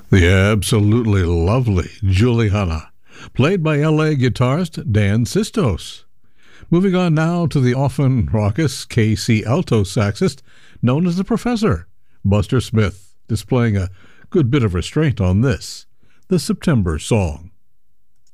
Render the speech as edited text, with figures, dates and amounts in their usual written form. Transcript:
The absolutely lovely Juliana, played by LA guitarist Dan Sistos. Moving on now to the often raucous KC alto saxist known as the Professor, Buster Smith, displaying a good bit of restraint on this, the September Song.